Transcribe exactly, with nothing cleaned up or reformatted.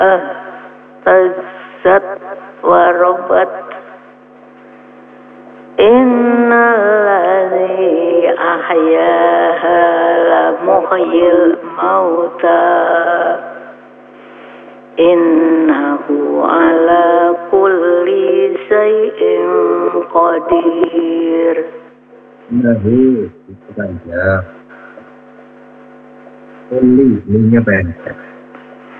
اهتزت وربت إن الذي أحياها لمحيي الموتى إنه على كل شيء قدير. Innahu itu saja. Kuli, ini pendek.